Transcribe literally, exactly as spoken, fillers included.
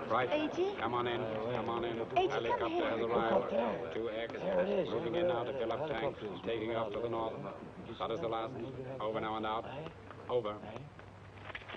Right. A J? Come on in. Come on in. A J, come Helicopter here. has arrived. Two X. There it is. Moving in now to fill up tanks. Taking off to the north. That is the last. Over now and out. Over.